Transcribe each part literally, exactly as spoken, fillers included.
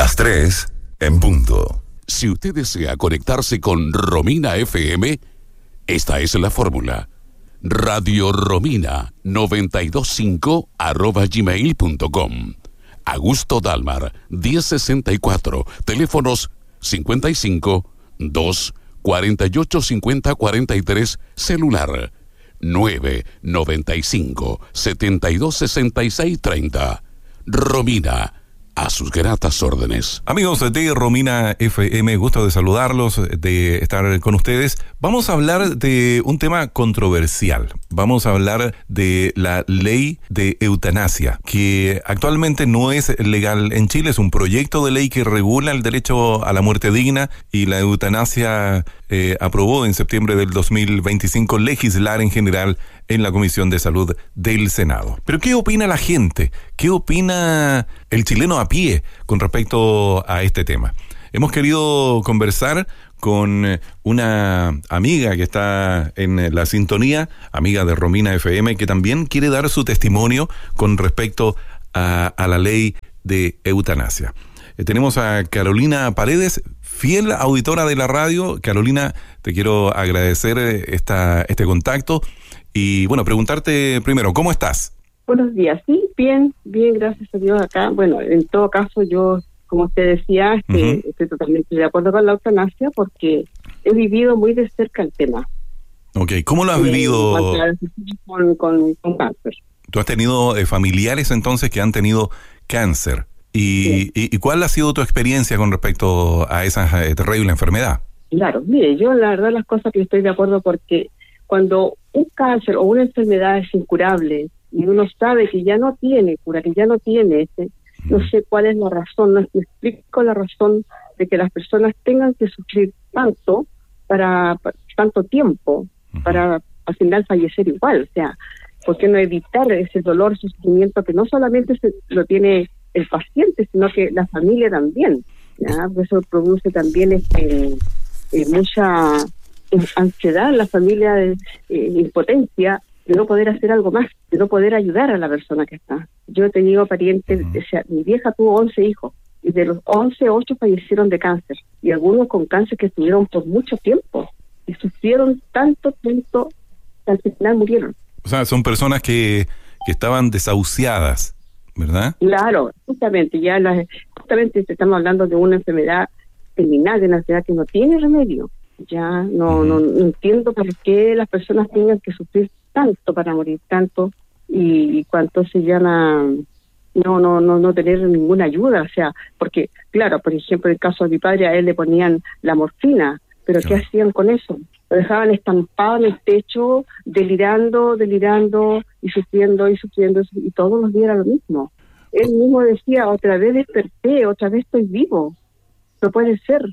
Las tres en punto. Si usted desea conectarse con Romina F M, esta es la fórmula. Radio Romina noventa y dos punto cinco arroba gmail punto com. Augusto Dalmar, diez sesenta y cuatro, teléfonos cincuenta y cinco, dos, cuarenta y ocho, cincuenta, cuarenta y tres, celular nueve, noventa y cinco, setenta y dos, sesenta y seis, treinta. Romina, a sus gratas órdenes. Amigos de Romina F M, gusto de saludarlos, de estar con ustedes. Vamos a hablar de un tema controversial. Vamos a hablar de la ley de eutanasia, que actualmente no es legal en Chile. Es un proyecto de ley que regula el derecho a la muerte digna, y la eutanasia eh, aprobó en septiembre del dos mil veinticinco legislar en general en la Comisión de Salud del Senado. Pero ¿qué opina la gente? ¿Qué opina el chileno a pie con respecto a este tema? Hemos querido conversar con una amiga que está en la sintonía, amiga de Romina F M, que también quiere dar su testimonio con respecto a, a la ley de eutanasia. Eh, tenemos a Carolina Paredes, fiel auditora de la radio. Carolina, te quiero agradecer esta, este contacto y, bueno, preguntarte primero, ¿cómo estás? Buenos días, sí, bien, bien, gracias a Dios acá. Bueno, en todo caso, yo, como usted decía, este, uh-huh. estoy totalmente de acuerdo con la eutanasia porque he vivido muy de cerca el tema. Ok, ¿cómo lo has eh, vivido? Con, con, con cáncer. ¿Tú has tenido eh, familiares entonces que han tenido cáncer? ¿Y, sí. y, y cuál ha sido tu experiencia con respecto a esa eh, terrible enfermedad? Claro, mire, yo la verdad las cosas que estoy de acuerdo porque cuando un cáncer o una enfermedad es incurable y uno sabe que ya no tiene cura, que ya no tiene ese, no sé cuál es la razón, no me explico la razón de que las personas tengan que sufrir tanto para, para tanto tiempo, uh-huh. para al final fallecer igual. O sea, ¿por qué no evitar ese dolor, ese sufrimiento que no solamente se, lo tiene el paciente, sino que la familia también? ¿Ya? Eso produce también este, eh, mucha ansiedad en la familia, de eh, impotencia, de no poder hacer algo más, de no poder ayudar a la persona que está. Yo he tenido parientes, uh-huh. o sea, mi vieja tuvo once hijos, y de los once, ocho fallecieron de cáncer, y algunos con cáncer que estuvieron por mucho tiempo, y sufrieron tanto, tanto, que al final murieron. O sea, son personas que, que estaban desahuciadas, ¿verdad? Claro, justamente, ya las, justamente estamos hablando de una enfermedad terminal, de una enfermedad que no tiene remedio. Ya no, uh-huh. no, no entiendo por qué las personas tengan que sufrir tanto para morir tanto y, y cuánto se llama no no no no tener ninguna ayuda. O sea, porque claro, por ejemplo, en el caso de mi padre, a él le ponían la morfina, pero ¿qué uh-huh. hacían con eso? Lo dejaban estampado en el techo, delirando, delirando y sufriendo y sufriendo, y todos los días era lo mismo. Él mismo decía, otra vez desperté, otra vez estoy vivo. No puede ser.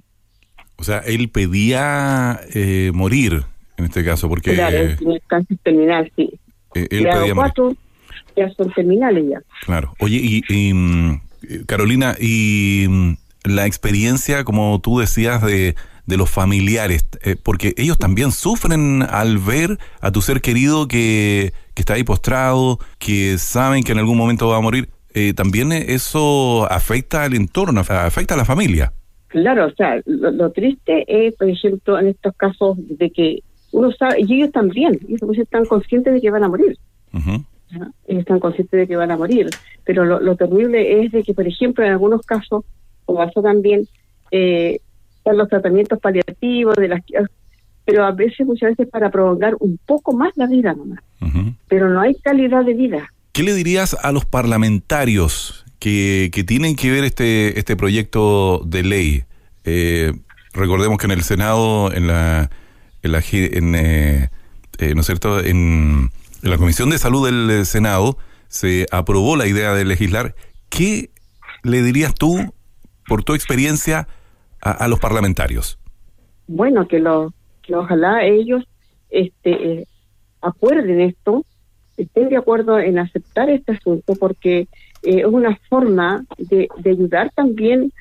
O sea, él pedía eh, morir, en este caso, porque... Claro, eh, es cáncer terminal, sí. Eh, él pedía cuatro, morir. Ya son terminales ya. Claro. Oye, y, y Carolina, y la experiencia, como tú decías, de, de los familiares, eh, porque ellos también sufren al ver a tu ser querido que, que está ahí postrado, que saben que en algún momento va a morir. Eh, también eso afecta al entorno, afecta a la familia. Claro, o sea, lo, lo triste es, por ejemplo, en estos casos de que uno sabe, y ellos también, ellos están conscientes de que van a morir. Uh-huh. Ellos están conscientes de que van a morir. Pero lo, lo terrible es de que, por ejemplo, en algunos casos, como pasó también, eh, están los tratamientos paliativos, de las pero a veces, muchas veces, para prolongar un poco más la vida nomás. Uh-huh. Pero no hay calidad de vida. ¿Qué le dirías a los parlamentarios que, que tienen que ver este este proyecto de ley? Eh, recordemos que en el Senado, en la, en, la, en eh, eh, ¿no es cierto? En, en la Comisión de Salud del Senado se aprobó la idea de legislar. ¿Qué le dirías tú, por tu experiencia, a, a los parlamentarios? Bueno, que, lo, que ojalá ellos este, eh, acuerden esto, estén de acuerdo en aceptar este asunto, porque eh, es una forma de, de ayudar también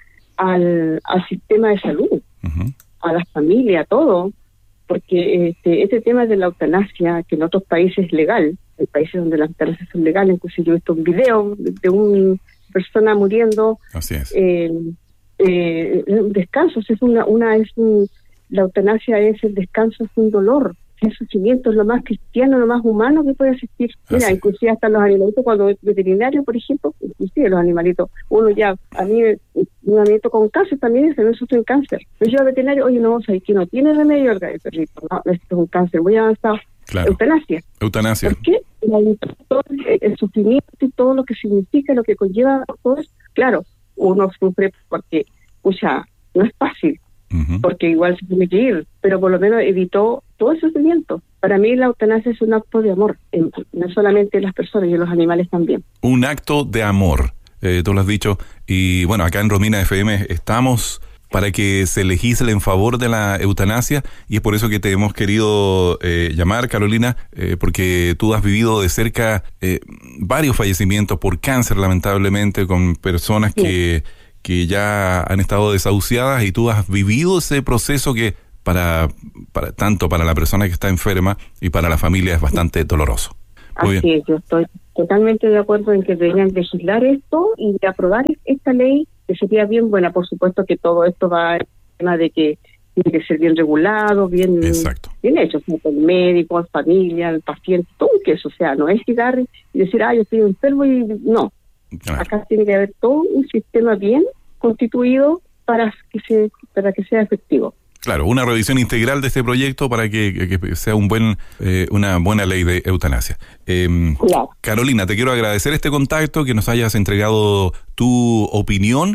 al, al sistema de salud, uh-huh. a las familias, a todo, porque este, este tema de la eutanasia, que en otros países es legal, hay países donde las eutanasias son legales, incluso yo he visto un video de, de una persona muriendo. Así es. Eh, eh, un descanso, es una, una es un, la eutanasia es el descanso sin dolor. El sufrimiento es lo más cristiano, lo más humano que puede existir. Mira, Así. inclusive hasta los animalitos, cuando es veterinario, por ejemplo, inclusive los animalitos, uno ya, a mí, un animalito con cáncer también se me sufre en cáncer. Yo llevo al veterinario, oye, no, sabes que no tiene remedio el perrito, no, esto es un cáncer muy avanzado. Claro. Eutanasia. Eutanasia. ¿Por qué? Todo el sufrimiento y todo lo que significa, lo que conlleva todo eso. Claro, uno sufre porque, o sea, no es fácil, Uh-huh. porque igual se tiene que ir, pero por lo menos evitó todo el sufrimiento. Para mí la eutanasia es un acto de amor, en, no solamente las personas, y los animales también. Un acto de amor, eh, tú lo has dicho, y bueno, acá en Romina F M estamos para que se legisle en favor de la eutanasia, y es por eso que te hemos querido eh, llamar, Carolina, eh, porque tú has vivido de cerca eh, varios fallecimientos por cáncer, lamentablemente, con personas sí. que que ya han estado desahuciadas, y tú has vivido ese proceso que para, para tanto para la persona que está enferma y para la familia es bastante doloroso. Muy Así bien. es, yo estoy totalmente de acuerdo en que deberían legislar esto y de aprobar esta ley, que sería bien buena. Por supuesto que todo esto va en tema de que tiene que ser bien regulado, bien, Exacto. bien hecho, como el médico, la familia, el paciente, todo que eso, o sea, no es llegar y decir, ah, yo estoy enfermo y no. Claro. Acá tiene que haber todo un sistema bien constituido para que se para que sea efectivo. Claro, una revisión integral de este proyecto para que, que, que sea un buen eh, una buena ley de eutanasia. Eh, claro. Carolina, te quiero agradecer este contacto, que nos hayas entregado tu opinión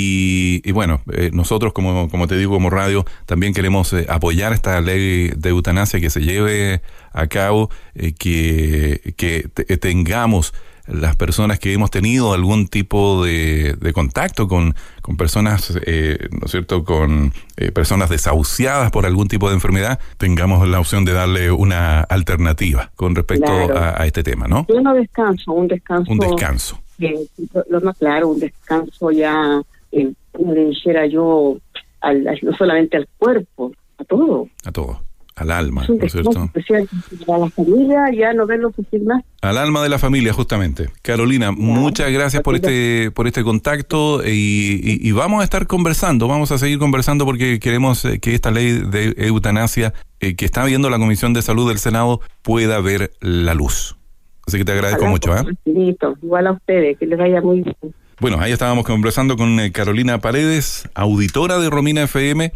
y, y bueno, eh, nosotros como como te digo como radio también queremos eh, apoyar esta ley de eutanasia, que se lleve a cabo, eh, que que te, tengamos las personas que hemos tenido algún tipo de, de contacto con, con personas, eh, ¿no es cierto?, con eh, personas desahuciadas por algún tipo de enfermedad, tengamos la opción de darle una alternativa con respecto claro. a, a este tema, ¿no? Yo no descanso, un descanso. Un descanso. Eh, lo, lo más claro, un descanso ya, eh, como le dijera yo, al, al, no solamente al cuerpo, a todo. A todo. Al alma, es un ¿no es cierto? Especial para la familia, ya no verlo sufrir más. Al alma de la familia, justamente. Carolina, ya, muchas gracias por este por este contacto y, y, y vamos a estar conversando, vamos a seguir conversando porque queremos que esta ley de eutanasia eh, que está viendo la Comisión de Salud del Senado pueda ver la luz. Así que te agradezco Ojalá, mucho. ¿eh? Igual a ustedes, que les vaya muy bien. Bueno, ahí estábamos conversando con eh, Carolina Paredes, auditora de Romina F M,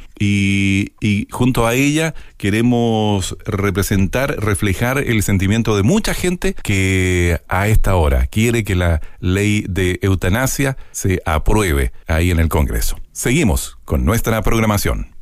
y, y junto a ella queremos representar, reflejar el sentimiento de mucha gente que a esta hora quiere que la ley de eutanasia se apruebe ahí en el Congreso. Seguimos con nuestra programación.